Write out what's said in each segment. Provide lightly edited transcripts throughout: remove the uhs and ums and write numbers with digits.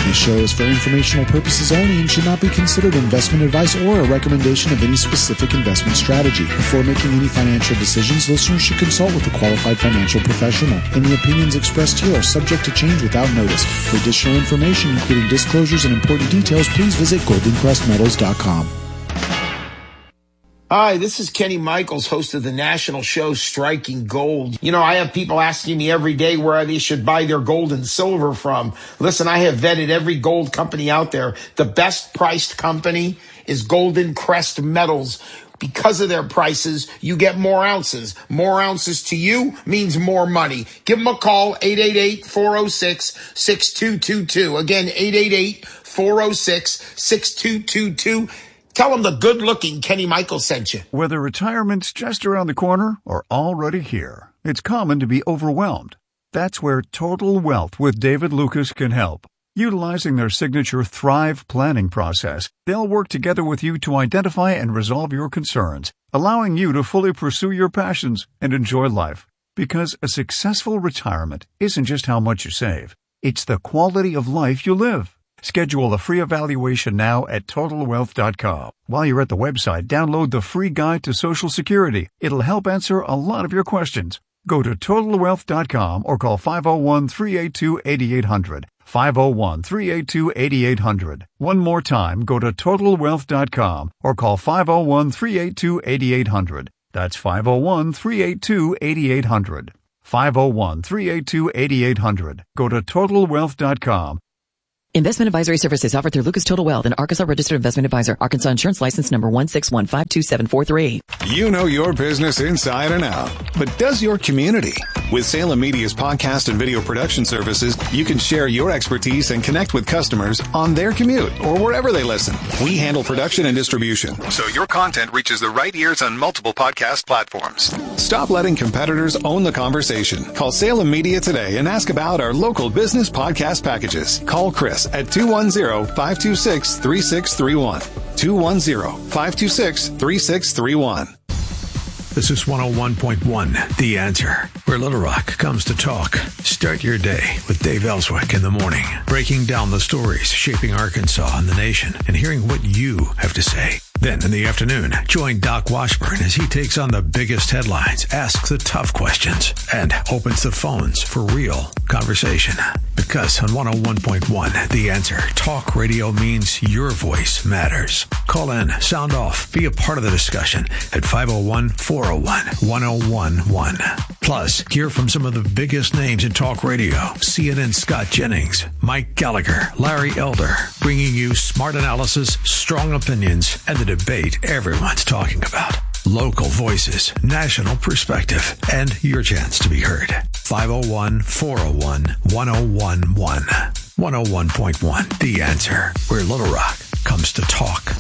This show is for informational purposes only and should not be considered investment advice or a recommendation of any specific investment strategy. Before making any financial decisions, listeners should consult with a qualified financial professional. Any opinions expressed here are subject to change without notice. For additional information, including disclosures and important details, please visit goldencrestmetals.com. Hi, this is Kenny Michaels, host of the national show Striking Gold. You know, I have people asking me every day where they should buy their gold and silver from. Listen, I have vetted every gold company out there. The best priced company is Golden Crest Metals. Because of their prices, you get more ounces. More ounces to you means more money. Give them a call, 888-406-6222. Again, 888-406-6222. Tell them the good-looking Kenny Michaels sent you. Whether retirement's just around the corner or already here, it's common to be overwhelmed. That's where Total Wealth with David Lucas can help. Utilizing their signature Thrive planning process, they'll work together with you to identify and resolve your concerns, allowing you to fully pursue your passions and enjoy life. Because a successful retirement isn't just how much you save, it's the quality of life you live. Schedule a free evaluation now at TotalWealth.com. While you're at the website, download the free guide to Social Security. It'll help answer a lot of your questions. Go to TotalWealth.com or call 501-382-8800. 501-382-8800. One more time, go to TotalWealth.com or call 501-382-8800. That's 501-382-8800. 501-382-8800. Go to TotalWealth.com. Investment advisory services offered through Lucas Total Wealth, an Arkansas registered investment advisor. Arkansas Insurance License number 161527743. You know your business inside and out, but does your community? With Salem Media's podcast and video production services, you can share your expertise and connect with customers on their commute or wherever they listen. We handle production and distribution, so your content reaches the right ears on multiple podcast platforms. Stop letting competitors own the conversation. Call Salem Media today and ask about our local business podcast packages. Call Chris at 210-526-3631. 210-526-3631. This is 101.1, The Answer, where Little Rock comes to talk. Start your day with Dave Ellswick in the morning, breaking down the stories shaping Arkansas and the nation and hearing what you have to say. Then in the afternoon, join Doc Washburn as he takes on the biggest headlines, asks the tough questions, and opens the phones for real conversation. Because on 101.1, The Answer, talk radio means your voice matters. Call in, sound off, be a part of the discussion at 501-401-1011. Plus, hear from some of the biggest names in talk radio. CNN Scott Jennings, Mike Gallagher, Larry Elder, bringing you smart analysis, strong opinions, and the debate everyone's talking about. Local voices, national perspective, and your chance to be heard. 501-401-1011. 101.1, The Answer, where Little Rock comes to talk.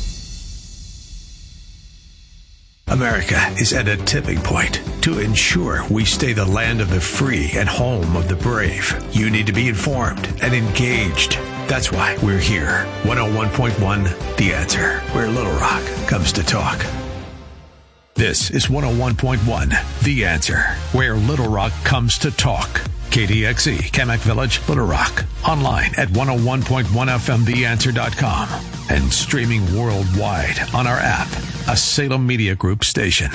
America is at a tipping point. To ensure we stay the land of the free and home of the brave, you need to be informed and engaged. That's why we're here. 101.1, The Answer, where Little Rock comes to talk. This is 101.1, The Answer, where Little Rock comes to talk. KDXE, Kamak Village, Little Rock. Online at 101.1FMTheAnswer.com. And streaming worldwide on our app, a Salem Media Group station.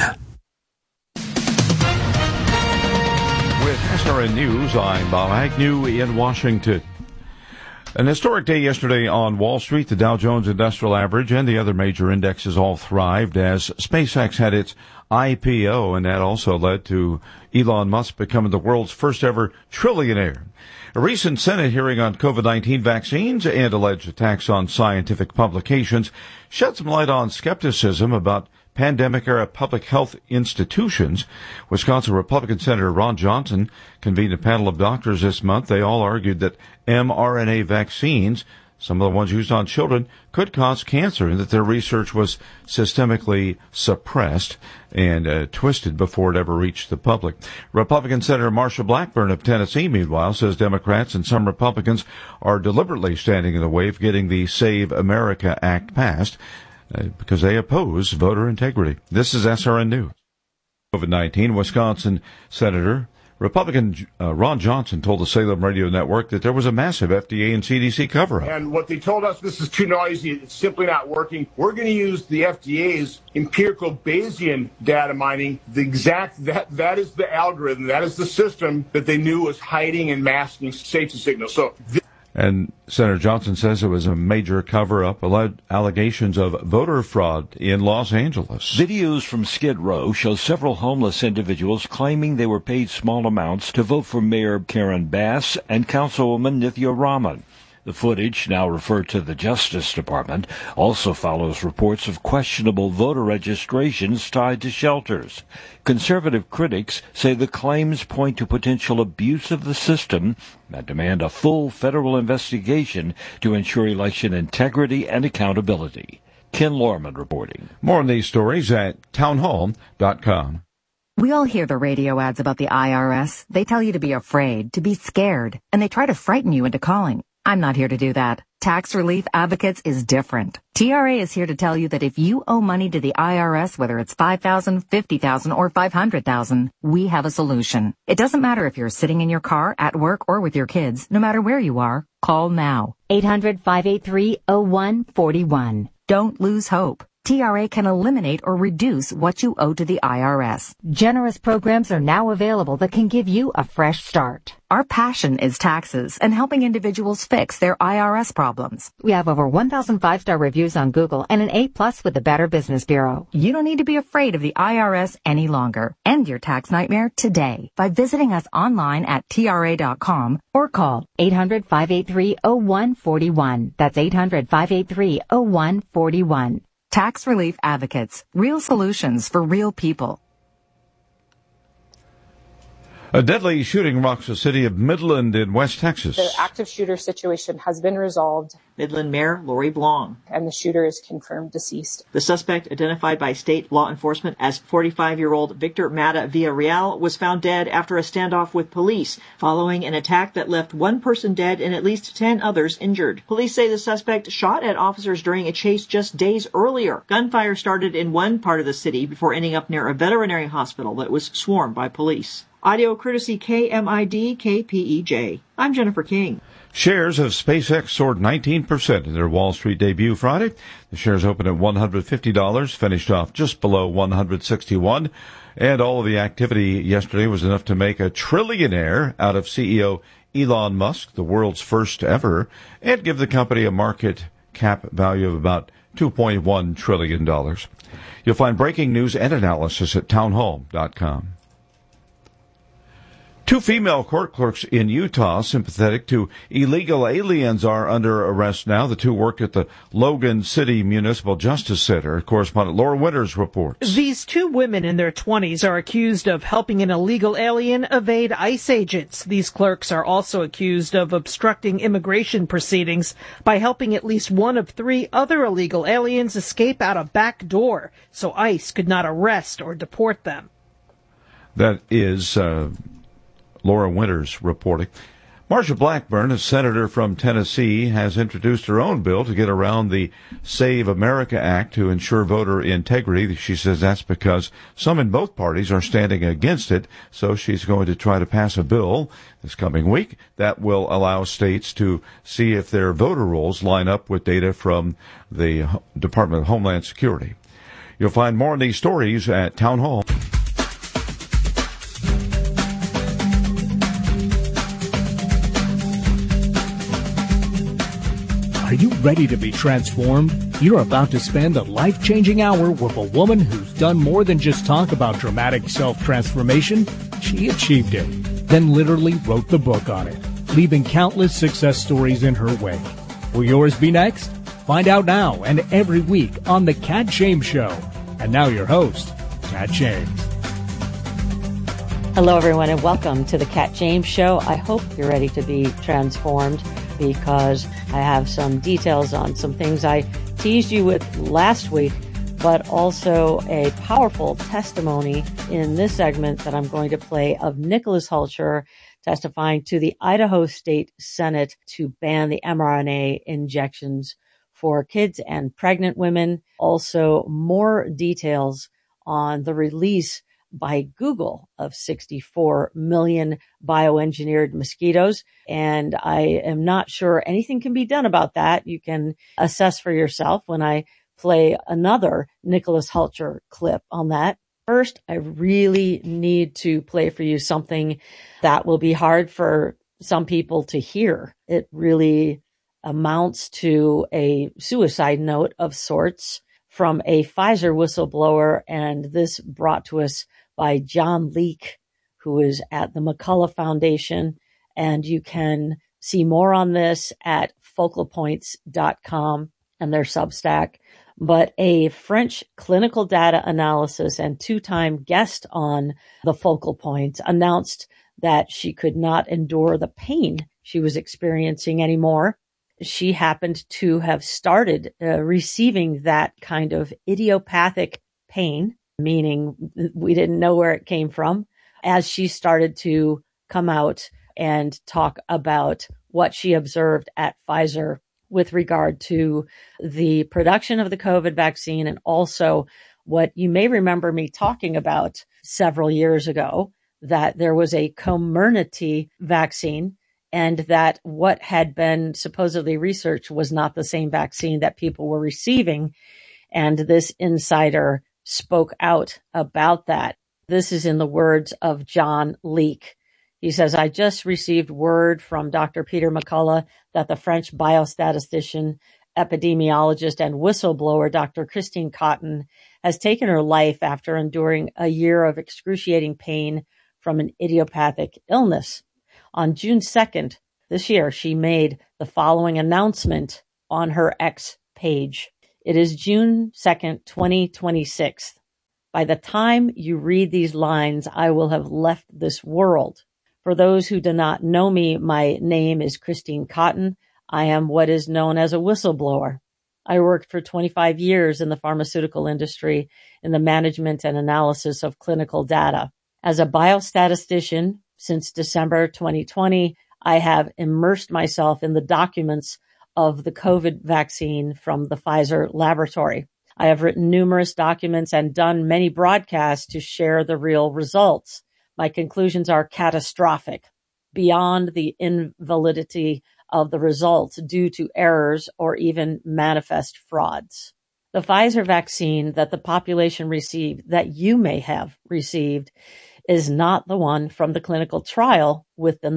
With SRN News, I'm Bob Agnew in Washington. An historic day yesterday on Wall Street. The Dow Jones Industrial Average and the other major indexes all thrived as SpaceX had its IPO, and that also led to Elon Musk becoming the world's first ever trillionaire. A recent Senate hearing on COVID-19 vaccines and alleged attacks on scientific publications shed some light on skepticism about pandemic-era public health institutions. Wisconsin Republican Senator Ron Johnson convened a panel of doctors this month. They all argued that mRNA vaccines, some of the ones used on children, could cause cancer and that their research was systemically suppressed and twisted before it ever reached the public. Republican Senator Marsha Blackburn of Tennessee, meanwhile, says Democrats and some Republicans are deliberately standing in the way of getting the Save America Act passed because they oppose voter integrity. This is SRN News. COVID-19, Wisconsin Senator Republican Ron Johnson told the Salem Radio Network that there was a massive FDA and CDC cover-up. And what they told us, this is too noisy, it's simply not working. We're going to use the FDA's empirical Bayesian data mining. That is the algorithm, that is the system that they knew was hiding and masking safety signals. And Senator Johnson says it was a major cover-up, allegations of voter fraud in Los Angeles. Videos from Skid Row show several homeless individuals claiming they were paid small amounts to vote for Mayor Karen Bass and Councilwoman Nithya Raman. The footage, now referred to the Justice Department, also follows reports of questionable voter registrations tied to shelters. Conservative critics say the claims point to potential abuse of the system and demand a full federal investigation to ensure election integrity and accountability. Ken Lorman reporting. More on these stories at townhall.com. We all hear the radio ads about the IRS. They tell you to be afraid, to be scared, and they try to frighten you into calling. I'm not here to do that. Tax Relief Advocates is different. TRA is here to tell you that if you owe money to the IRS, whether it's $5,000, $50,000, or $500,000, we have a solution. It doesn't matter if you're sitting in your car, at work, or with your kids. No matter where you are, call now. 800-583-0141. Don't lose hope. TRA can eliminate or reduce what you owe to the IRS. Generous programs are now available that can give you a fresh start. Our passion is taxes and helping individuals fix their IRS problems. We have over 1,000 5-star reviews on Google and an A+ with the Better Business Bureau. You don't need to be afraid of the IRS any longer. End your tax nightmare today by visiting us online at TRA.com or call 800-583-0141. That's 800-583-0141. Tax Relief Advocates. Real solutions for real people. A deadly shooting rocks the city of Midland in West Texas. The active shooter situation has been resolved. Midland Mayor Lori Blong. And the shooter is confirmed deceased. The suspect, identified by state law enforcement as 45-year-old Victor Mata Villarreal, was found dead after a standoff with police, following an attack that left one person dead and at least 10 others injured. Police say the suspect shot at officers during a chase just days earlier. Gunfire started in one part of the city before ending up near a veterinary hospital that was swarmed by police. Audio courtesy KMID KPEJ. I'm Jennifer King. Shares of SpaceX soared 19% in their Wall Street debut Friday. The shares opened at $150, finished off just below $161. And all of the activity yesterday was enough to make a trillionaire out of CEO Elon Musk, the world's first ever, and give the company a market cap value of about $2.1 trillion. You'll find breaking news and analysis at townhall.com. Two female court clerks in Utah sympathetic to illegal aliens are under arrest now. The two worked at the Logan City Municipal Justice Center. Correspondent Laura Winters reports. These two women in their 20s are accused of helping an illegal alien evade ICE agents. These clerks are also accused of obstructing immigration proceedings by helping at least one of 3 other illegal aliens escape out a back door so ICE could not arrest or deport them. That is Laura Winters reporting. Marsha Blackburn, a senator from Tennessee, has introduced her own bill to get around the Save America Act to ensure voter integrity. She says that's because some in both parties are standing against it, so she's going to try to pass a bill this coming week that will allow states to see if their voter rolls line up with data from the Department of Homeland Security. You'll find more on these stories at Town Hall. Are you ready to be transformed? You're about to spend a life-changing hour with a woman who's done more than just talk about dramatic self-transformation. She achieved it, then literally wrote the book on it, leaving countless success stories in her wake. Will yours be next? Find out now and every week on The Kat James Show. And now your host, Kat James. Hello, everyone, and welcome to The Kat James Show. I hope you're ready to be transformed, because I have some details on some things I teased you with last week, but also a powerful testimony in this segment that I'm going to play of Nicholas Hulcher testifying to the Idaho State Senate to ban the mRNA injections for kids and pregnant women. Also, more details on the release by Google of 64 million bioengineered mosquitoes. And I am not sure anything can be done about that. You can assess for yourself when I play another Nicholas Hulcher clip on that. First, I really need to play for you something that will be hard for some people to hear. It really amounts to a suicide note of sorts from a Pfizer whistleblower, and this brought to us by John Leake, who is at the McCullough Foundation. And you can see more on this at focalpoints.com and their Substack. But a French clinical data analysis and two-time guest on the Focal Point announced that she could not endure the pain she was experiencing anymore. She happened to have started receiving that kind of idiopathic pain, meaning we didn't know where it came from, as she started to come out and talk about what she observed at Pfizer with regard to the production of the COVID vaccine, and also what you may remember me talking about several years ago, that there was a Comirnaty vaccine, and that what had been supposedly researched was not the same vaccine that people were receiving. And this insider spoke out about that. This is in the words of John Leake. He says, I just received word from Dr. Peter McCullough that the French biostatistician, epidemiologist, and whistleblower, Dr. Christine Cotton, has taken her life after enduring a year of excruciating pain from an idiopathic illness. On June 2nd this year, she made the following announcement on her X page. It is June 2nd, 2026. By the time you read these lines, I will have left this world. For those who do not know me, my name is Christine Cotton. I am what is known as a whistleblower. I worked for 25 years in the pharmaceutical industry in the management and analysis of clinical data. As a biostatistician, since December 2020, I have immersed myself in the documents of the COVID vaccine from the Pfizer laboratory. I have written numerous documents and done many broadcasts to share the real results. My conclusions are catastrophic, beyond the invalidity of the results due to errors or even manifest frauds. The Pfizer vaccine that the population received, that you may have received, is not the one from the clinical trial with the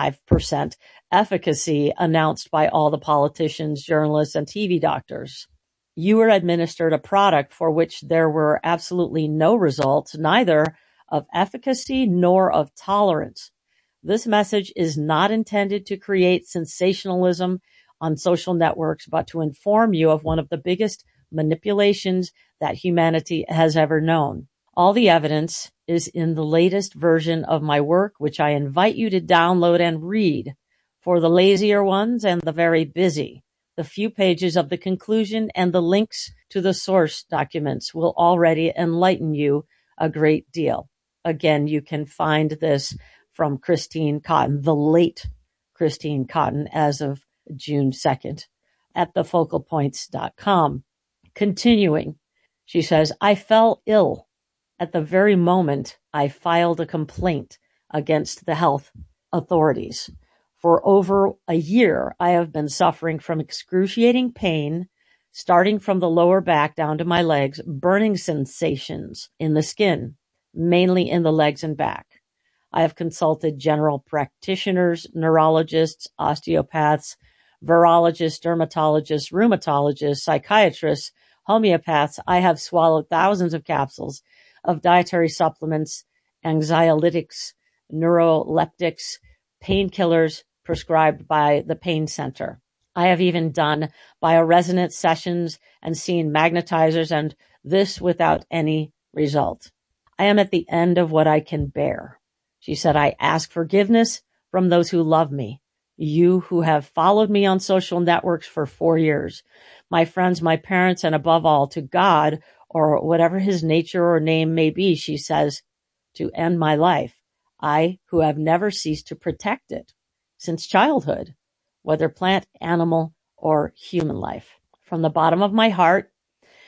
95% efficacy announced by all the politicians, journalists, and TV doctors. You were administered a product for which there were absolutely no results, neither of efficacy nor of tolerance. This message is not intended to create sensationalism on social networks, but to inform you of one of the biggest manipulations that humanity has ever known. All the evidence is in the latest version of my work, which I invite you to download and read. For the lazier ones and the very busy, the few pages of the conclusion and the links to the source documents will already enlighten you a great deal. Again, you can find this from Christine Cotton, the late Christine Cotton, as of June 2nd at thefocalpoints.com. Continuing, she says, I fell ill at the very moment I filed a complaint against the health authorities. For over a year, I have been suffering from excruciating pain, starting from the lower back down to my legs, burning sensations in the skin, mainly in the legs and back. I have consulted general practitioners, neurologists, osteopaths, virologists, dermatologists, rheumatologists, psychiatrists, homeopaths. I have swallowed thousands of capsules of dietary supplements, anxiolytics, neuroleptics, painkillers prescribed by the Pain Center. I have even done bioresonance sessions and seen magnetizers, and this without any result. I am at the end of what I can bear. She said, I ask forgiveness from those who love me, you who have followed me on social networks for 4 years, my friends, my parents, and above all, to God, or whatever his nature or name may be, she says, to end my life. I, who have never ceased to protect it since childhood, whether plant, animal, or human life. From the bottom of my heart,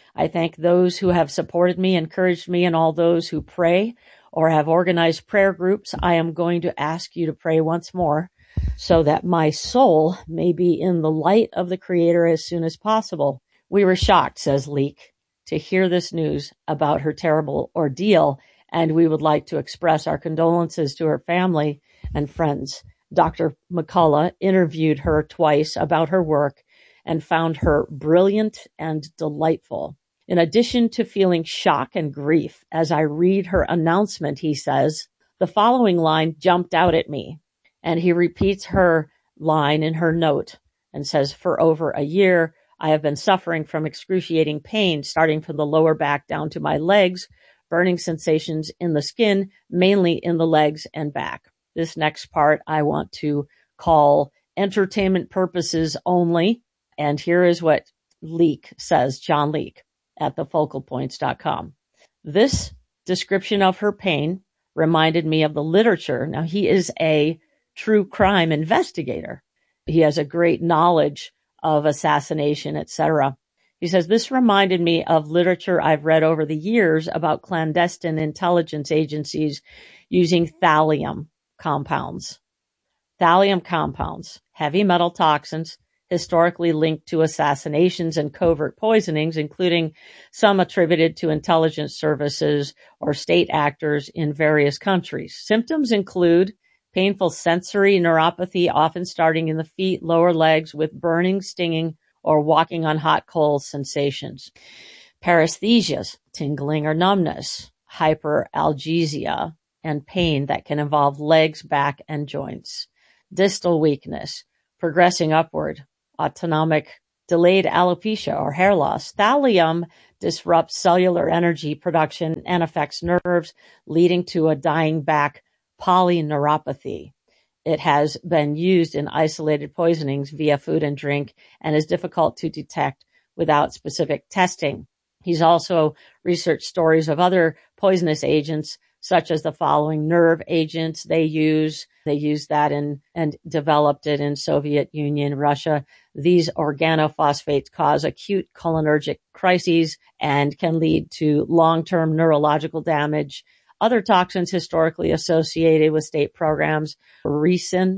I thank those who have supported me, encouraged me, and all those who pray or have organized prayer groups. I am going to ask you to pray once more so that my soul may be in the light of the Creator as soon as possible. We were shocked, says Leek, to hear this news about her terrible ordeal, and we would like to express our condolences to her family and friends. Dr. McCullough interviewed her twice about her work and found her brilliant and delightful. In addition to feeling shock and grief as I read her announcement, he says, the following line jumped out at me. And he repeats her line in her note and says, for over a year, I have been suffering from excruciating pain, starting from the lower back down to my legs, burning sensations in the skin, mainly in the legs and back. This next part I want to call entertainment purposes only. And here is what Leek says, John Leek at thefocalpoints.com. This description of her pain reminded me of the literature. Now, he is a true crime investigator. He has a great knowledge of assassination, etc. He says, this reminded me of literature I've read over the years about clandestine intelligence agencies using thallium compounds. Thallium compounds, heavy metal toxins, historically linked to assassinations and covert poisonings, including some attributed to intelligence services or state actors in various countries. Symptoms include painful sensory neuropathy, often starting in the feet, lower legs, with burning, stinging, or walking on hot coals sensations. Paresthesias, tingling or numbness, hyperalgesia, and pain that can involve legs, back, and joints. Distal weakness, progressing upward. Autonomic delayed alopecia or hair loss. Thallium disrupts cellular energy production and affects nerves, leading to a dying back polyneuropathy. It has been used in isolated poisonings via food and drink and is difficult to detect without specific testing. He's also researched stories of other poisonous agents, such as the following nerve agents they use that and developed it in Soviet Union, Russia. These organophosphates cause acute cholinergic crises and can lead to long-term neurological damage. Other toxins historically associated with state programs, ricin,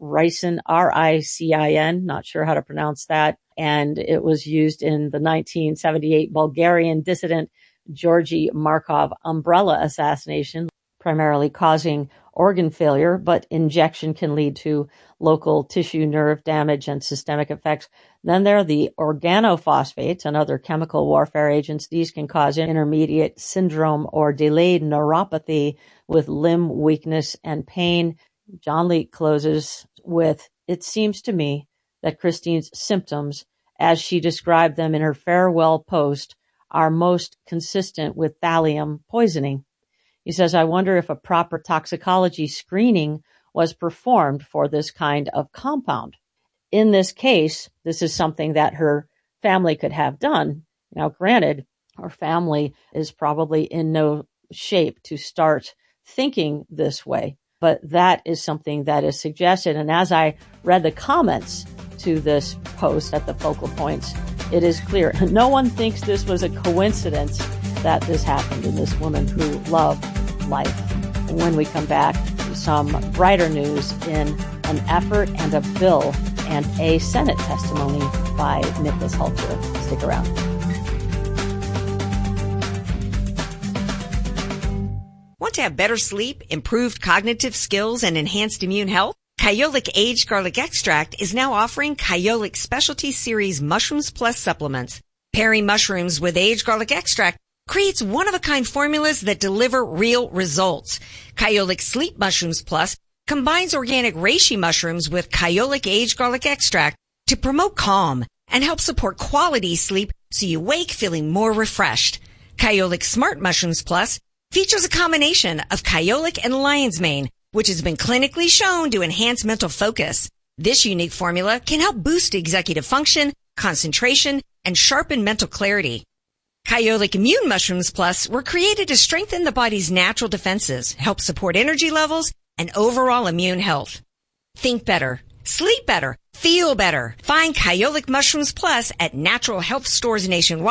R-I-C-I-N, not sure how to pronounce that. And it was used in the 1978 Bulgarian dissident Georgy Markov umbrella assassination, primarily causing organ failure, but injection can lead to local tissue nerve damage and systemic effects. Then there are the organophosphates and other chemical warfare agents. These can cause intermediate syndrome or delayed neuropathy with limb weakness and pain. John Leek closes with, it seems to me that Christine's symptoms, as she described them in her farewell post, are most consistent with thallium poisoning. He says, I wonder if a proper toxicology screening was performed for this kind of compound. In this case, this is something that her family could have done. Now, granted, her family is probably in no shape to start thinking this way, but that is something that is suggested. And as I read the comments to this post at the Focal Points, it is clear no one thinks this was a coincidence that this happened in this woman who loved life. When we come back, some brighter news in an effort and a bill and a Senate testimony by Nicholas Hultzer. Stick around. Want to have better sleep, improved cognitive skills, and enhanced immune health? Kyolic Aged Garlic Extract is now offering Kyolic Specialty Series Mushrooms Plus supplements. Pairing mushrooms with aged garlic extract creates one-of-a-kind formulas that deliver real results. Kyolic Sleep Mushrooms Plus combines organic reishi mushrooms with Kyolic Aged Garlic Extract to promote calm and help support quality sleep so you wake feeling more refreshed. Kyolic Smart Mushrooms Plus features a combination of kyolic and lion's mane, which has been clinically shown to enhance mental focus. This unique formula can help boost executive function, concentration, and sharpen mental clarity. Kyolic Immune Mushrooms Plus were created to strengthen the body's natural defenses, help support energy levels, and overall immune health. Think better, sleep better, feel better. Find Kyolic Mushrooms Plus at natural health stores nationwide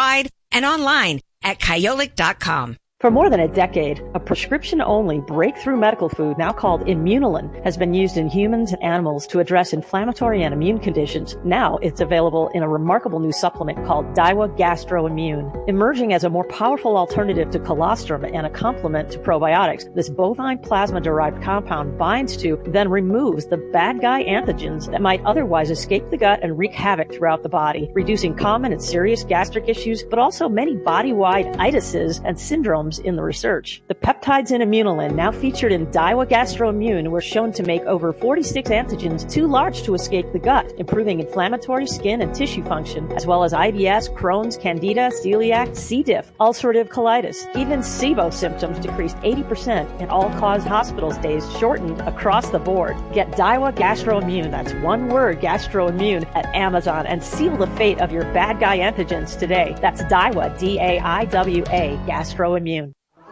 and online at Kyolic.com. For more than a decade, a prescription-only breakthrough medical food now called Immunolin has been used in humans and animals to address inflammatory and immune conditions. Now it's available in a remarkable new supplement called Daiwa Gastro-Immune. Emerging as a more powerful alternative to colostrum and a complement to probiotics, this bovine plasma-derived compound binds to, then removes the bad guy antigens that might otherwise escape the gut and wreak havoc throughout the body, reducing common and serious gastric issues, but also many body-wide itises and syndromes in the research. The peptides in Immunolin, now featured in Daiwa Gastro-Immune, were shown to make over 46 antigens too large to escape the gut, improving inflammatory skin and tissue function, as well as IBS, Crohn's, Candida, celiac, C. diff, ulcerative colitis. Even SIBO symptoms decreased 80% and all-cause hospital stays shortened across the board. Get Daiwa Gastro-Immune, that's one word, Gastro-Immune, at Amazon and seal the fate of your bad guy antigens today. That's Daiwa, D-A-I-W-A, Gastro-Immune.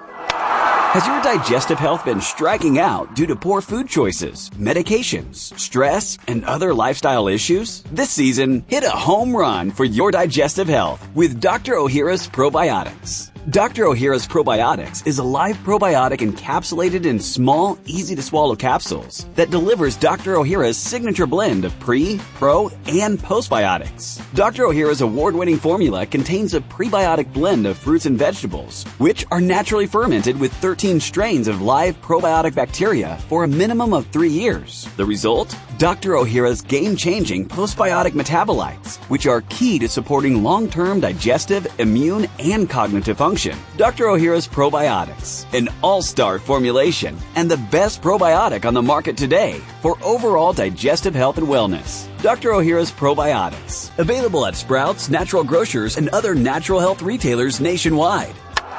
Has your digestive health been striking out due to poor food choices, medications, stress, and other lifestyle issues? This season, hit a home run for your digestive health with Dr. Ohhira's Probiotics. Dr. Ohhira's Probiotics is a live probiotic encapsulated in small, easy-to-swallow capsules that delivers Dr. Ohhira's signature blend of pre, pro, and postbiotics. Dr. Ohhira's award-winning formula contains a prebiotic blend of fruits and vegetables, which are naturally fermented with 13 strains of live probiotic bacteria for a minimum of 3 years. The result? Dr. Ohhira's game-changing postbiotic metabolites, which are key to supporting long-term digestive, immune, and cognitive function. Dr. Ohhira's Probiotics, an all-star formulation and the best probiotic on the market today for overall digestive health and wellness. Dr. Ohhira's Probiotics, available at Sprouts, Natural Grocers, and other natural health retailers nationwide.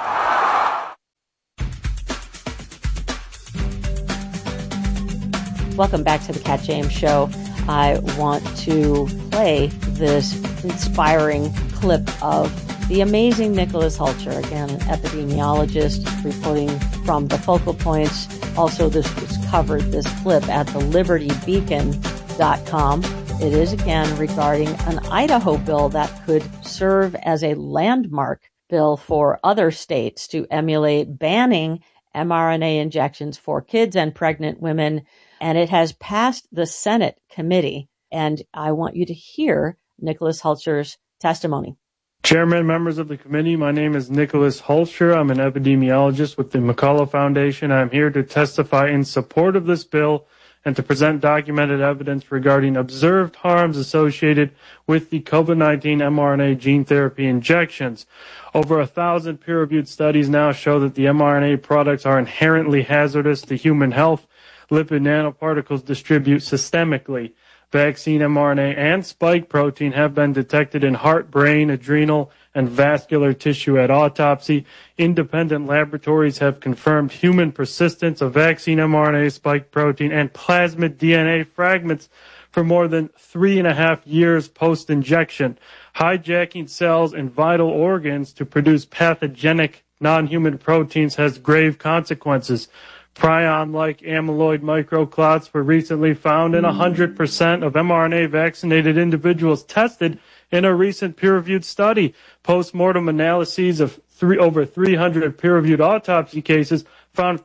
Welcome back to the Kat James Show. I want to play this inspiring clip of the amazing Nicholas Hulcher, again, an epidemiologist reporting from the Focal Points. Also, this was covered, this clip, at the LibertyBeacon.com. It is, again, regarding an Idaho bill that could serve as a landmark bill for other states to emulate banning mRNA injections for kids and pregnant women. And it has passed the Senate committee. And I want you to hear Nicholas Hulcher's testimony. Chairman, members of the committee, my name is Nicholas Hulcher. I'm an epidemiologist with the McCullough Foundation. I'm here to testify in support of this bill and to present documented evidence regarding observed harms associated with the COVID-19 mRNA gene therapy injections. Over 1,000 peer-reviewed studies now show that the mRNA products are inherently hazardous to human health. Lipid nanoparticles distribute systemically. Vaccine mRNA and spike protein have been detected in heart, brain, adrenal, and vascular tissue at autopsy. Independent laboratories have confirmed human persistence of vaccine mRNA, spike protein, and plasmid DNA fragments for more than 3.5 years post-injection, hijacking cells and vital organs to produce pathogenic non-human proteins has grave consequences. Prion-like amyloid microclots were recently found in 100% of mRNA-vaccinated individuals tested in a recent peer-reviewed study. Post-mortem analyses of over 300 peer-reviewed autopsy cases found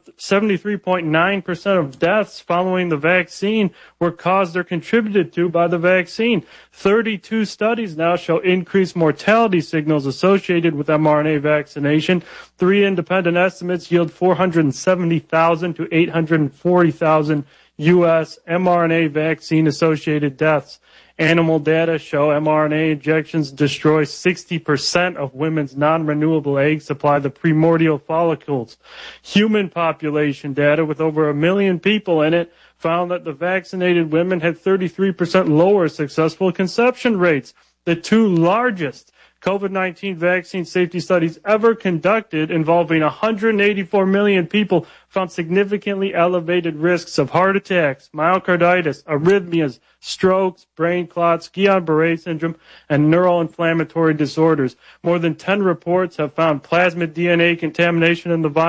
73.9% of deaths following the vaccine were caused or contributed to by the vaccine. 32 studies now show increased mortality signals associated with mRNA vaccination. 3 independent estimates yield 470,000 to 840,000 U.S. mRNA vaccine-associated deaths. Animal data show mRNA injections destroy 60% of women's non-renewable egg supply, the primordial follicles. Human population data with over 1 million people in it found that the vaccinated women had 33% lower successful conception rates. The 2 largest COVID-19 vaccine safety studies ever conducted, involving 184 million people, found significantly elevated risks of heart attacks, myocarditis, arrhythmias, strokes, brain clots, Guillain-Barré syndrome, and neuroinflammatory disorders. More than 10 reports have found plasmid DNA contamination in the vials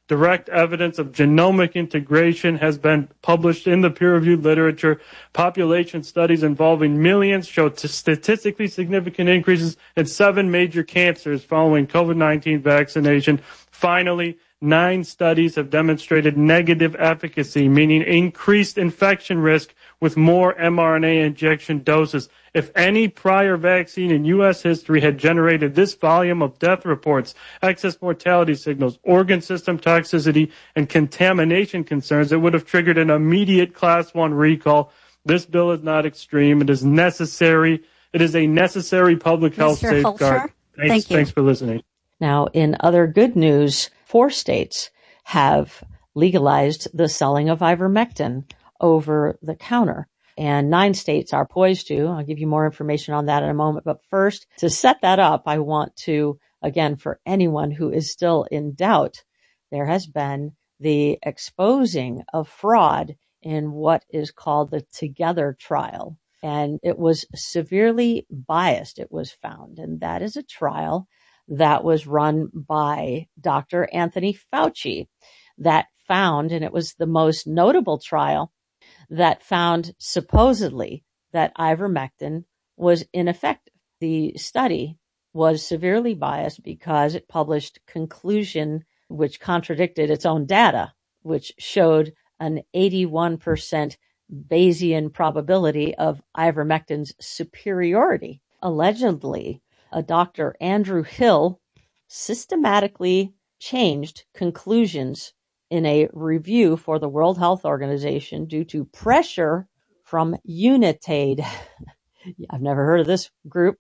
Direct evidence of genomic integration has been published in the peer-reviewed literature. Population studies involving millions show statistically significant increases in 7 major cancers following COVID-19 vaccination. Finally, 9 studies have demonstrated negative efficacy, meaning increased infection risk with more mRNA injection doses. If any prior vaccine in U.S. history had generated this volume of death reports, excess mortality signals, organ system toxicity, and contamination concerns, it would have triggered an immediate Class 1 recall. This bill is not extreme. It is necessary. It is a necessary public health safeguard. Thank you. Thanks for listening. Now, in other good news, 4 states have legalized the selling of ivermectin over the counter. And 9 states are poised to. I'll give you more information on that in a moment. But first, to set that up, I want to, again, for anyone who is still in doubt, there has been the exposing of fraud in what is called the Together trial. And it was severely biased, it was found. And that is a trial that was run by Dr. Anthony Fauci that found, and it was the most notable trial, that found supposedly that ivermectin was ineffective. The study was severely biased because it published conclusion which contradicted its own data, which showed an 81% Bayesian probability of ivermectin's superiority. Allegedly, a Dr. Andrew Hill systematically changed conclusions in a review for the World Health Organization due to pressure from UNITAID. I've never heard of this group,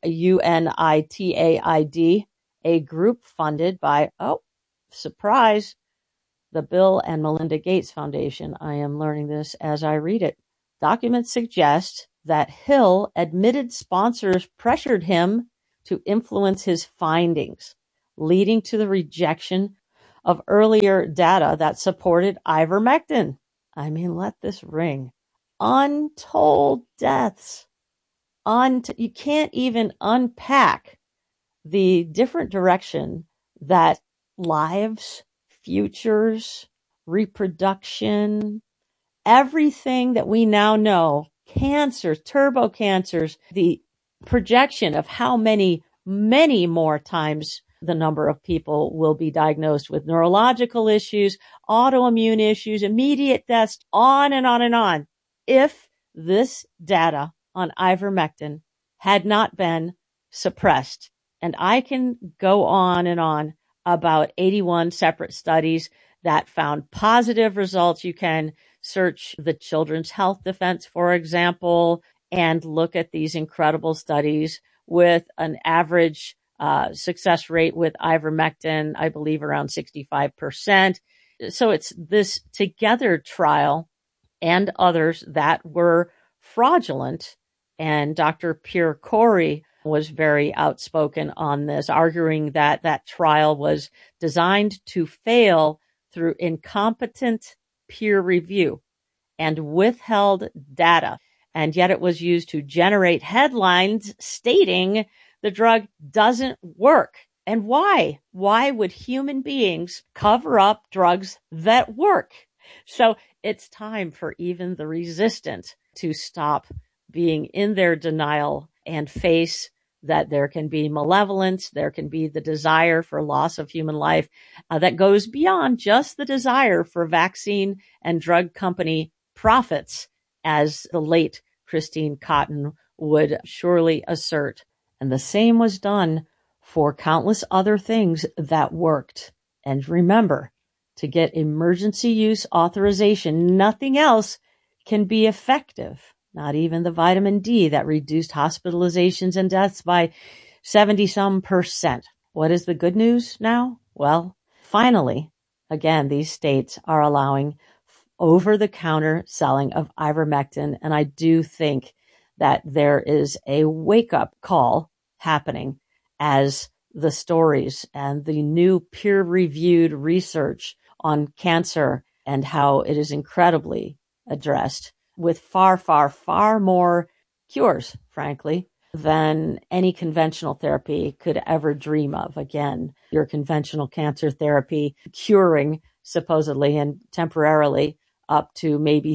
UNITAID, a group funded by, surprise, the Bill and Melinda Gates Foundation. I am learning this as I read it. Documents suggest that Hill admitted sponsors pressured him to influence his findings, leading to the rejection of earlier data that supported ivermectin. I mean, let this ring. Untold deaths. You can't even unpack the different direction that lives, futures, reproduction, everything that we now know, cancers, turbo cancers, the projection of how many more times the number of people will be diagnosed with neurological issues, autoimmune issues, immediate deaths, on and on and on. If this data on ivermectin had not been suppressed, and I can go on and on about 81 separate studies that found positive results. You can search the Children's Health Defense, for example, and look at these incredible studies with an average success rate with ivermectin, I believe around 65%. So it's this Together trial and others that were fraudulent. And Dr. Pierre Kory was very outspoken on this, arguing that that trial was designed to fail through incompetent peer review and withheld data. And yet it was used to generate headlines stating the drug doesn't work. And why? Why would human beings cover up drugs that work? So it's time for even the resistant to stop being in their denial and face that there can be malevolence, there can be the desire for loss of human life that goes beyond just the desire for vaccine and drug company profits, as the late Christine Cotton would surely assert. And the same was done for countless other things that worked. And remember, to get emergency use authorization, nothing else can be effective. Not even the vitamin D that reduced hospitalizations and deaths by 70% What is the good news now? Well, finally, again, these states are allowing over-the-counter selling of ivermectin, and I do think that there is a wake-up call happening as the stories and the new peer-reviewed research on cancer and how it is incredibly addressed with far, far, far more cures, frankly, than any conventional therapy could ever dream of. Again, your conventional cancer therapy curing supposedly and temporarily up to maybe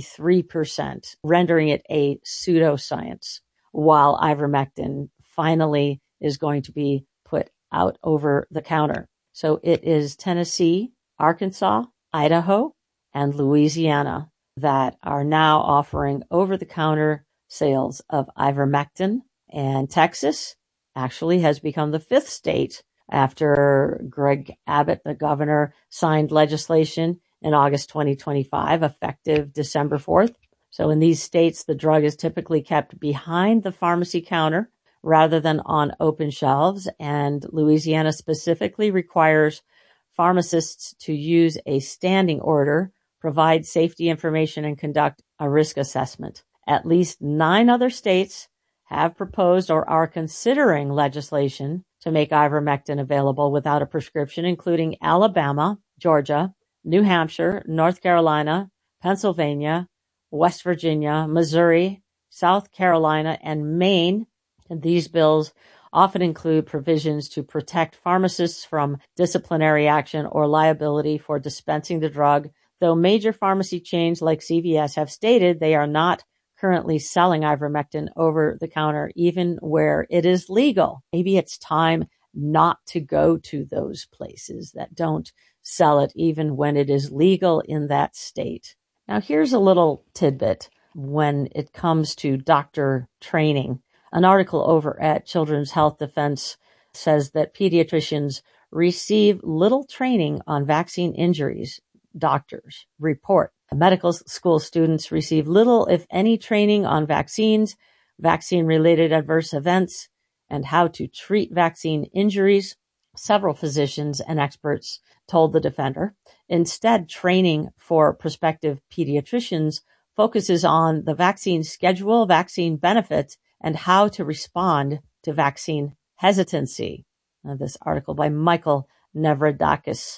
3%, rendering it a pseudoscience, while ivermectin finally is going to be put out over the counter. So it is Tennessee, Arkansas, Idaho, and Louisiana that are now offering over-the-counter sales of ivermectin. And Texas actually has become the 5th state after Greg Abbott, the governor, signed legislation in August 2025, effective December 4th. So in these states, the drug is typically kept behind the pharmacy counter rather than on open shelves. And Louisiana specifically requires pharmacists to use a standing order, provide safety information, and conduct a risk assessment. At least 9 other states have proposed or are considering legislation to make ivermectin available without a prescription, including Alabama, Georgia, New Hampshire, North Carolina, Pennsylvania, West Virginia, Missouri, South Carolina, and Maine. And these bills often include provisions to protect pharmacists from disciplinary action or liability for dispensing the drug, though major pharmacy chains like CVS have stated they are not currently selling ivermectin over the counter, even where it is legal. Maybe it's time not to go to those places that don't sell it, even when it is legal in that state. Now, here's a little tidbit when it comes to doctor training. An article over at Children's Health Defense says that pediatricians receive little training on vaccine injuries. Doctors report medical school students receive little, if any, training on vaccines, vaccine-related adverse events, and how to treat vaccine injuries. Several physicians and experts told the Defender. Instead, training for prospective pediatricians focuses on the vaccine schedule, vaccine benefits, and how to respond to vaccine hesitancy. Now, this article by Michael Nevradakis,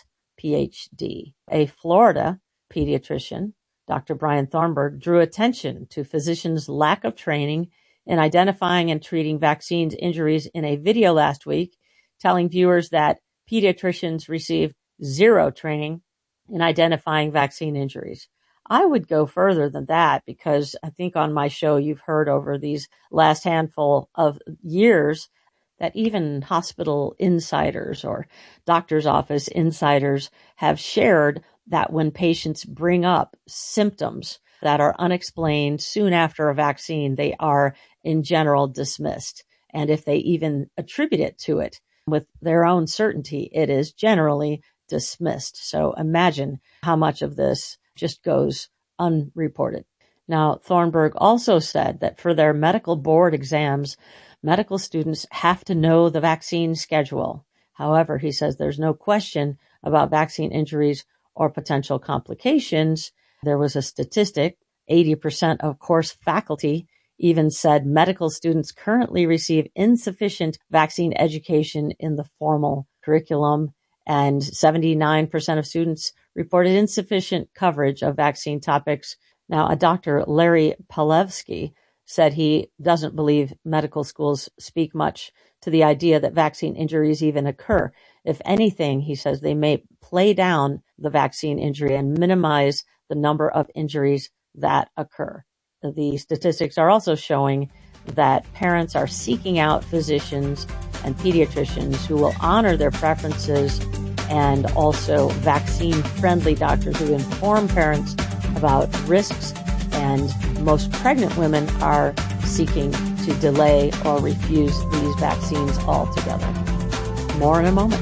PhD. A Florida pediatrician, Dr. Brian Thornburg, drew attention to physicians' lack of training in identifying and treating vaccines injuries in a video last week, telling viewers that pediatricians receive zero training in identifying vaccine injuries. I would go further than that, because I think on my show you've heard over these last handful of years that even hospital insiders or doctor's office insiders have shared that when patients bring up symptoms that are unexplained soon after a vaccine, they are in general dismissed. And if they even attribute it to it with their own certainty, it is generally dismissed. So imagine how much of this just goes unreported. Now, Thornburg also said that for their medical board exams, medical students have to know the vaccine schedule. However, he says there's no question about vaccine injuries or potential complications. There was a statistic, 80% of course faculty even said medical students currently receive insufficient vaccine education in the formal curriculum, and 79% of students reported insufficient coverage of vaccine topics. Now, a Dr. Larry Palevsky said he doesn't believe medical schools speak much to the idea that vaccine injuries even occur. If anything, he says they may play down the vaccine injury and minimize the number of injuries that occur. The statistics are also showing that parents are seeking out physicians and pediatricians who will honor their preferences, and also vaccine-friendly doctors who inform parents about risks. And most pregnant women are seeking to delay or refuse these vaccines altogether. More in a moment.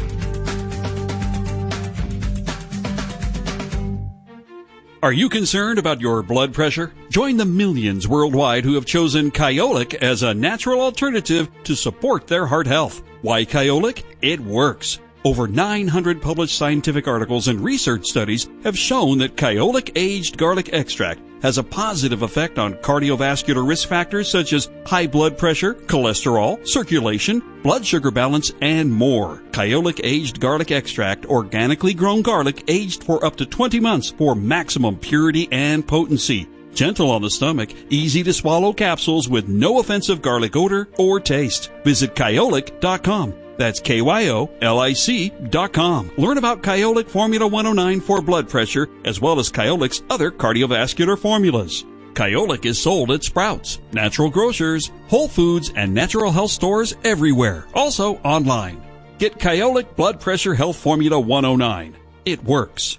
Are you concerned about your blood pressure? Join the millions worldwide who have chosen Kyolic as a natural alternative to support their heart health. Why Kyolic? It works. Over 900 published scientific articles and research studies have shown that Kyolic aged garlic extract has a positive effect on cardiovascular risk factors such as high blood pressure, cholesterol, circulation, blood sugar balance, and more. Kyolic aged garlic extract, organically grown garlic aged for up to 20 months for maximum purity and potency. Gentle on the stomach, easy to swallow capsules with no offensive garlic odor or taste. Visit Kyolic.com. That's KYOLIC.com. Learn about Kyolic Formula 109 for blood pressure, as well as Kyolic's other cardiovascular formulas. Kyolic is sold at Sprouts, Natural Grocers, Whole Foods, and natural health stores everywhere. Also online. Get Kyolic Blood Pressure Health Formula 109. It works.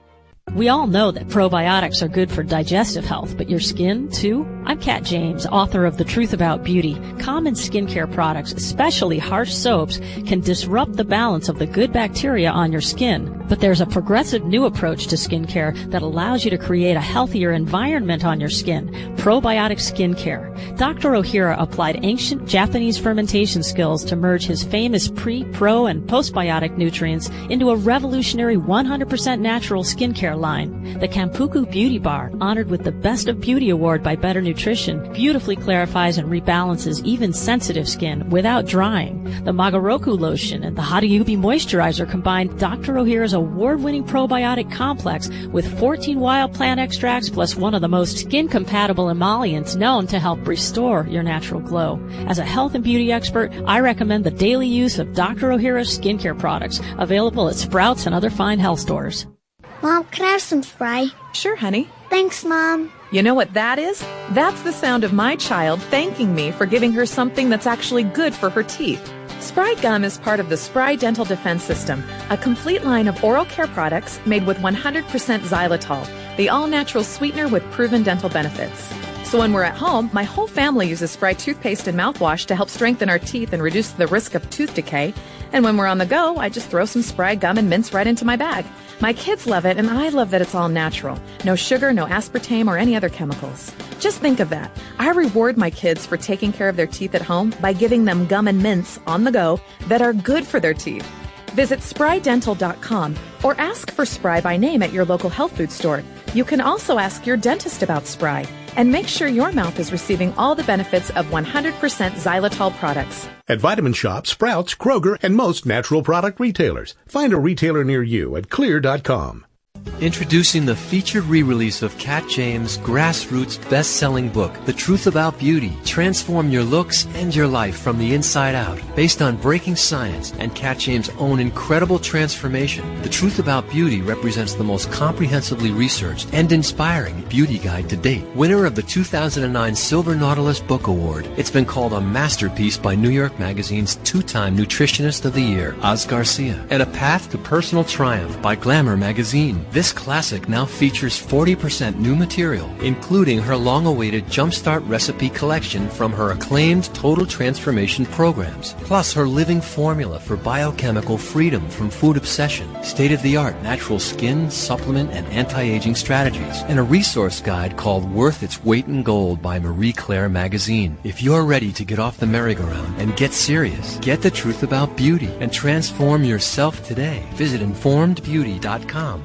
We all know that probiotics are good for digestive health, but your skin, too? I'm Kat James, author of The Truth About Beauty. Common skincare products, especially harsh soaps, can disrupt the balance of the good bacteria on your skin. But there's a progressive new approach to skincare that allows you to create a healthier environment on your skin. Probiotic skincare. Dr. Ohira applied ancient Japanese fermentation skills to merge his famous pre, pro, and postbiotic nutrients into a revolutionary 100% natural skincare line. The Kampuku Beauty Bar, honored with the Best of Beauty Award by Better Nutrition, beautifully clarifies and rebalances even sensitive skin without drying. The Magaroku lotion and the Hadayubi moisturizer combine Dr. Ohira's award-winning probiotic complex with 14 wild plant extracts plus one of the most skin-compatible emollients known to help restore your natural glow. As a health and beauty expert, I recommend the daily use of Dr. Ohira's skincare products, available at Sprouts and other fine health stores. Mom, can I have some Spry? Sure, honey. Thanks, Mom. You know what that is? That's the sound of my child thanking me for giving her something that's actually good for her teeth. Spry Gum is part of the Spry Dental Defense System, a complete line of oral care products made with 100% xylitol, the all-natural sweetener with proven dental benefits. So when we're at home, my whole family uses Spry toothpaste and mouthwash to help strengthen our teeth and reduce the risk of tooth decay. And when we're on the go, I just throw some Spry Gum and mints right into my bag. My kids love it, and I love that it's all natural. No sugar, no aspartame, or any other chemicals. Just think of that. I reward my kids for taking care of their teeth at home by giving them gum and mints on the go that are good for their teeth. Visit sprydental.com or ask for Spry by name at your local health food store. You can also ask your dentist about Spry and make sure your mouth is receiving all the benefits of 100% xylitol products. At Vitamin Shoppe, Sprouts, Kroger, and most natural product retailers. Find a retailer near you at clear.com. Introducing the featured re-release of Kat James' grassroots best-selling book, The Truth About Beauty. Transform your looks and your life from the inside out. Based on breaking science and Kat James' own incredible transformation, The Truth About Beauty represents the most comprehensively researched and inspiring beauty guide to date. Winner of the 2009 Silver Nautilus Book Award, it's been called a masterpiece by New York Magazine's two-time Nutritionist of the Year, Oz Garcia, and a path to personal triumph by Glamour Magazine. This classic now features 40% new material, including her long-awaited Jumpstart recipe collection from her acclaimed Total Transformation programs, plus her living formula for biochemical freedom from food obsession, state-of-the-art natural skin, supplement, and anti-aging strategies, and a resource guide called Worth Its Weight in Gold by Marie Claire Magazine. If you're ready to get off the merry-go-round and get serious, get the truth about beauty and transform yourself today. Visit informedbeauty.com.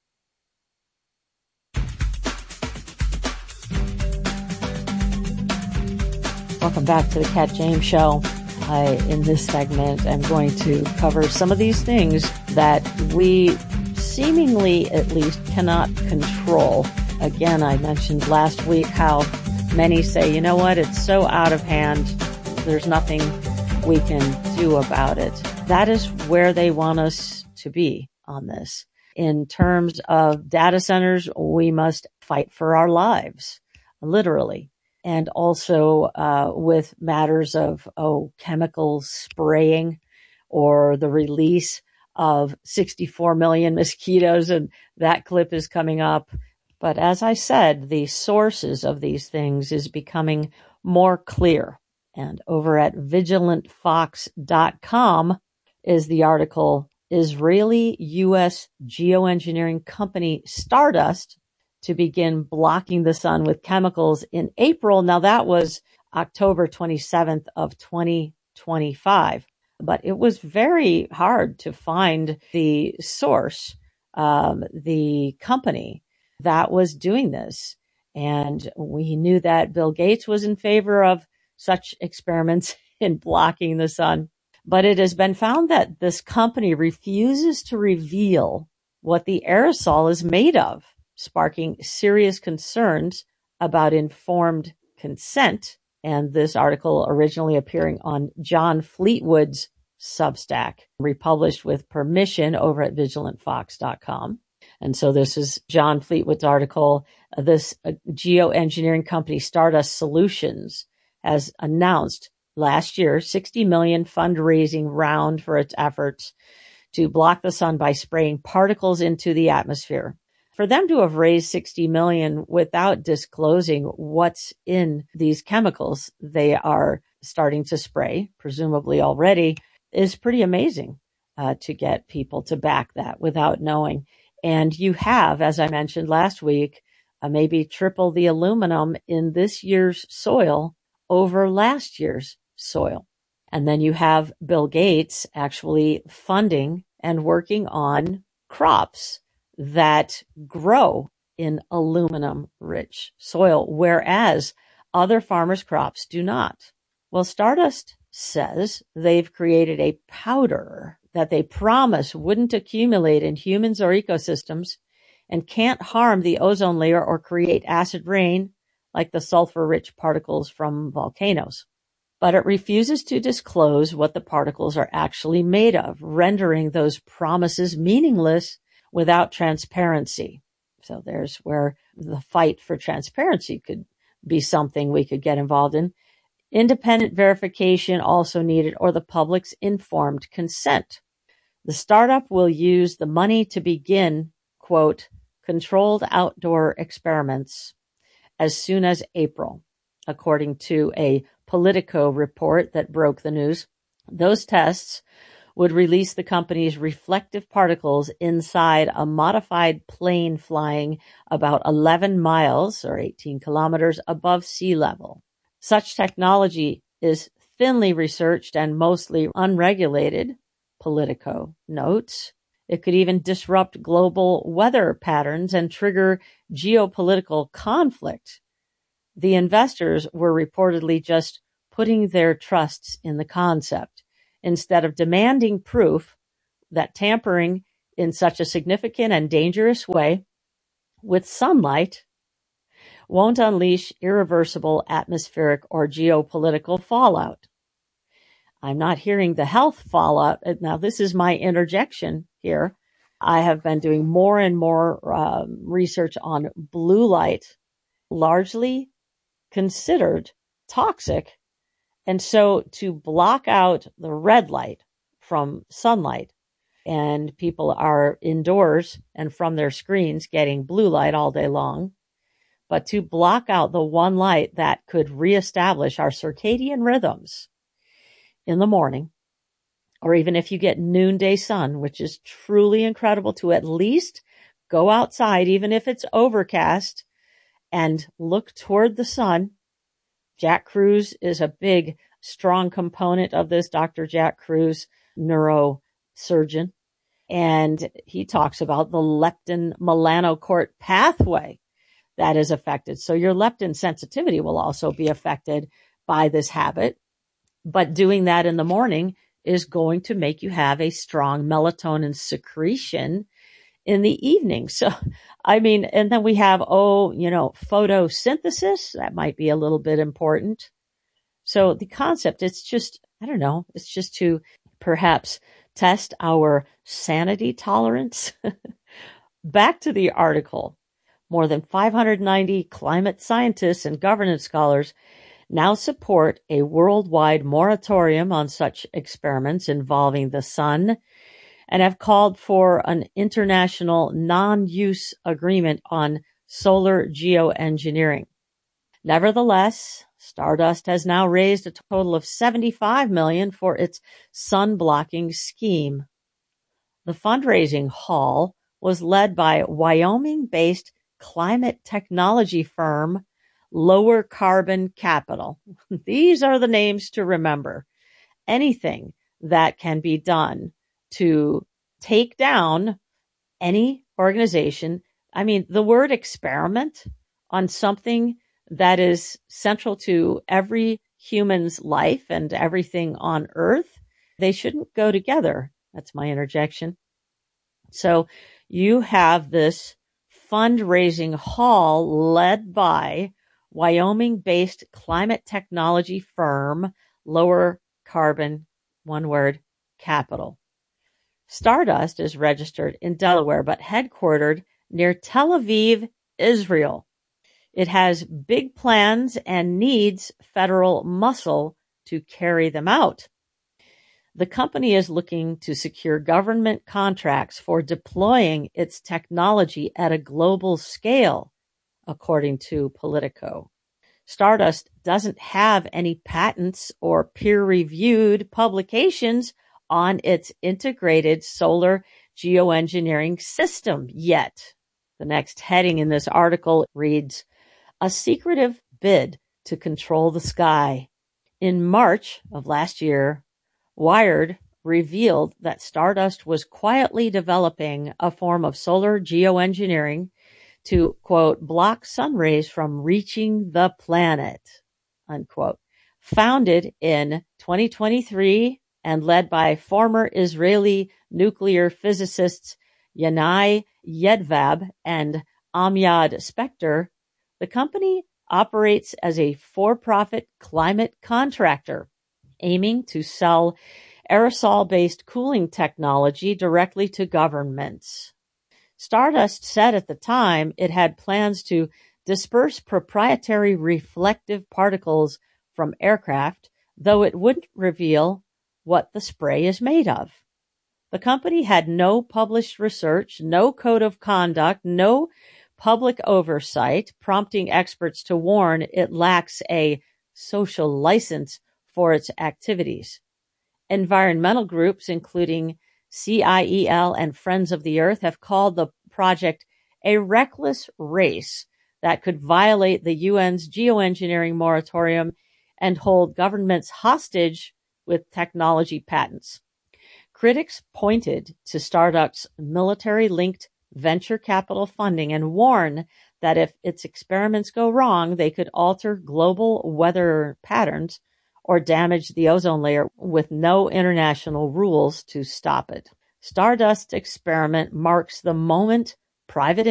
Welcome back to the Kat James Show. In this segment, I'm going to cover some of these things that we seemingly, at least, cannot control. Again, I mentioned last week how many say, you know what, it's so out of hand, there's nothing we can do about it. That is where they want us to be on this. In terms of data centers, we must fight for our lives, literally. And also with matters of chemical spraying or the release of 64 million mosquitoes, and that clip is coming up. But as I said, the sources of these things is becoming more clear. And over at vigilantfox.com is the article, Israeli-U.S. geoengineering company Stardust to begin blocking the sun with chemicals in April. Now that was October 27th of 2025, but it was very hard to find the source, the company that was doing this. And we knew that Bill Gates was in favor of such experiments in blocking the sun, but it has been found that this company refuses to reveal what the aerosol is made of, sparking serious concerns about informed consent. And this article originally appearing on John Fleetwood's Substack, republished with permission over at vigilantfox.com. And so this is John Fleetwood's article. This geoengineering company, Stardust Solutions, has announced last year $60 million fundraising round for its efforts to block the sun by spraying particles into the atmosphere. For them to have raised $60 million without disclosing what's in these chemicals they are starting to spray, presumably already, is pretty amazing to get people to back that without knowing. And you have, as I mentioned last week, maybe triple the aluminum in this year's soil over last year's soil. And then you have Bill Gates actually funding and working on crops that grow in aluminum-rich soil, whereas other farmers' crops do not. Well, Stardust says they've created a powder that they promise wouldn't accumulate in humans or ecosystems and can't harm the ozone layer or create acid rain like the sulfur-rich particles from volcanoes. But it refuses to disclose what the particles are actually made of, rendering those promises meaningless without transparency. So there's where the fight for transparency could be something we could get involved in. Independent verification also needed, or the public's informed consent. The startup will use the money to begin, quote, controlled outdoor experiments as soon as April, according to a Politico report that broke the news. Those tests would release the company's reflective particles inside a modified plane flying about 11 miles or 18 kilometers above sea level. Such technology is thinly researched and mostly unregulated, Politico notes. It could even disrupt global weather patterns and trigger geopolitical conflict. The investors were reportedly just putting their trusts in the concept instead of demanding proof that tampering in such a significant and dangerous way with sunlight won't unleash irreversible atmospheric or geopolitical fallout. I'm not hearing the health fallout. Now, this is my interjection here. I have been doing more and more research on blue light, largely considered toxic. And so to block out the red light from sunlight, and people are indoors and from their screens getting blue light all day long, but to block out the one light that could reestablish our circadian rhythms in the morning, or even if you get noonday sun, which is truly incredible, to at least go outside, even if it's overcast, and look toward the sun. Jack Kruse is a big, strong component of this, Dr. Jack Kruse, neurosurgeon. And he talks about the leptin melanocortin pathway that is affected. So your leptin sensitivity will also be affected by this habit. But doing that in the morning is going to make you have a strong melatonin secretion in the evening. So, I mean, and then we have, photosynthesis. That might be a little bit important. So the concept, it's just, I don't know, it's just to perhaps test our sanity tolerance. Back to the article. More than 590 climate scientists and governance scholars now support a worldwide moratorium on such experiments involving the sun and have called for an international non-use agreement on solar geoengineering. Nevertheless, Stardust has now raised a total of $75 million for its sun-blocking scheme. The fundraising haul was led by Wyoming-based climate technology firm Lower Carbon Capital. These are the names to remember. Anything that can be done to take down any organization. I mean, the word experiment on something that is central to every human's life and everything on Earth, they shouldn't go together. That's my interjection. So you have this fundraising haul led by Wyoming-based climate technology firm Lower Carbon, one word, capital. Stardust is registered in Delaware, but headquartered near Tel Aviv, Israel. It has big plans and needs federal muscle to carry them out. The company is looking to secure government contracts for deploying its technology at a global scale, according to Politico. Stardust doesn't have any patents or peer-reviewed publications on its integrated solar geoengineering system yet. The next heading in this article reads, "A secretive bid to control the sky." In March of last year, Wired revealed that Stardust was quietly developing a form of solar geoengineering to, quote, block sun rays from reaching the planet, unquote. Founded in 2023 and led by former Israeli nuclear physicists Yanai Yedvab and Amiad Spector, the company operates as a for-profit climate contractor, aiming to sell aerosol-based cooling technology directly to governments. Stardust said at the time it had plans to disperse proprietary reflective particles from aircraft, though it wouldn't reveal what the spray is made of. The company had no published research, no code of conduct, no public oversight, prompting experts to warn it lacks a social license for its activities. Environmental groups, including CIEL and Friends of the Earth, have called the project a reckless race that could violate the UN's geoengineering moratorium and hold governments hostage with technology patents. Critics pointed to Stardust's military-linked venture capital funding and warn that if its experiments go wrong, they could alter global weather patterns or damage the ozone layer with no international rules to stop it. Stardust's experiment marks the moment private